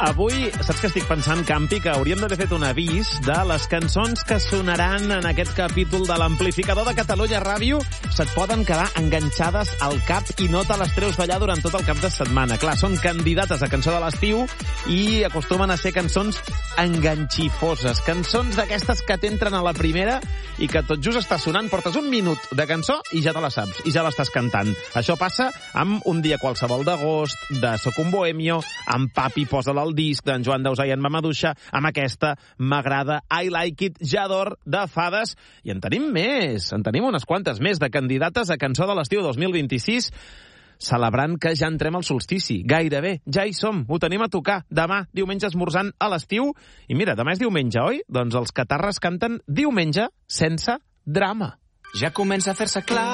Avui, saps que estic pensant, Campi, que hauríem d'haver fet un avís de les cançons que sonaran en aquest capítol de l'amplificador de Catalunya Ràdio. Se't poden quedar enganxades al cap i no te les treus d'allà durant tot el cap de setmana. Clar, són candidates a cançó de l'estiu i acostumen a ser cançons enganxifoses. Cançons d'aquestes que t'entren a la primera i que tot just està sonant. Portes un minut de cançó i ja te la saps, i ja l'estàs cantant. Això passa amb Un dia qualsevol d'agost, de Soc un bohemio, amb Papi, posa-la al disc, d'en Joan Dausà i en Mamaduixa, amb aquesta M'agrada, I Like It, J'ador, de Fades. I en tenim més, en tenim unes quantes més de candidates a cançó de l'estiu 2026, celebrant que ja entrem al solstici. Gairebé, ja hi som, ho tenim a tocar. Demà, diumenge esmorzant a l'estiu. I mira, demà és diumenge, oi? Doncs els catarres canten Diumenge sense drama. Ja comença a fer-se clar